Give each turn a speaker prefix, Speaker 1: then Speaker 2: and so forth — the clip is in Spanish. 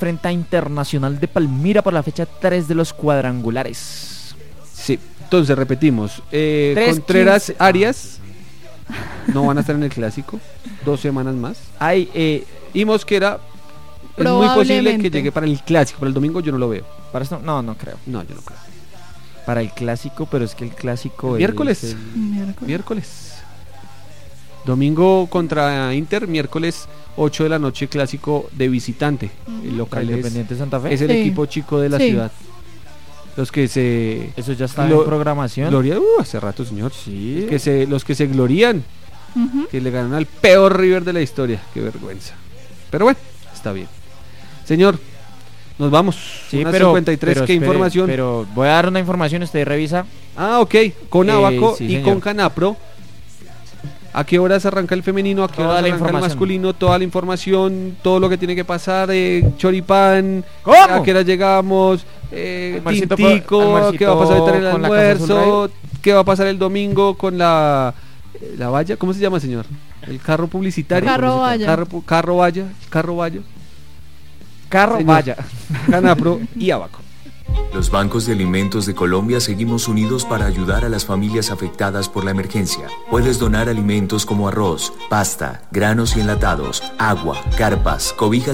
Speaker 1: enfrenta a Internacional de Palmira por la fecha 3 de los cuadrangulares.
Speaker 2: Sí, entonces repetimos.
Speaker 1: 3-15.
Speaker 2: Contreras, Arias no van a estar en el clásico. 2 semanas más. Y Mosquera es muy posible que llegue para el clásico. Para el domingo yo no lo veo.
Speaker 1: ¿Para esto? No creo.
Speaker 2: No, yo no creo.
Speaker 1: Para el clásico, pero es que el clásico
Speaker 2: miércoles. Miércoles. Domingo contra Inter, miércoles 8 de la noche, clásico de visitante. El local
Speaker 1: Independiente Santa Fe.
Speaker 2: Es el equipo chico de la ciudad. Los que se...
Speaker 1: Eso ya está en programación.
Speaker 2: Gloria, hace rato, señor.
Speaker 1: Sí.
Speaker 2: Los que se glorían, que le ganan al peor River de la historia. Qué vergüenza. Pero bueno, está bien. Señor, nos vamos.
Speaker 1: Sí,
Speaker 2: Unas
Speaker 1: pero
Speaker 2: 53, ¿qué información?
Speaker 1: Pero voy a dar una información, usted revisa.
Speaker 2: Ok, con Abaco
Speaker 1: sí,
Speaker 2: y
Speaker 1: señor.
Speaker 2: con Canapro. ¿A qué horas arranca el femenino? ¿A qué
Speaker 1: Toda
Speaker 2: horas
Speaker 1: la
Speaker 2: arranca el
Speaker 1: información.
Speaker 2: masculino? Toda la información, todo lo que tiene que pasar, choripán,
Speaker 1: ¿Cómo?
Speaker 2: ¿a qué hora llegamos?
Speaker 1: Almuercito
Speaker 2: Tintico, ¿qué va a pasar ahorita en el
Speaker 1: con la Casa Azul
Speaker 2: almuerzo? ¿Qué va a pasar el domingo con la valla? ¿Cómo se llama, señor? El carro publicitario.
Speaker 3: Carro valla.
Speaker 2: Carro valla. Señor.
Speaker 1: Vaya.
Speaker 2: Canapro y Abaco.
Speaker 4: Los bancos de alimentos de Colombia seguimos unidos para ayudar a las familias afectadas por la emergencia. Puedes donar alimentos como arroz, pasta, granos y enlatados, agua, carpas, cobijas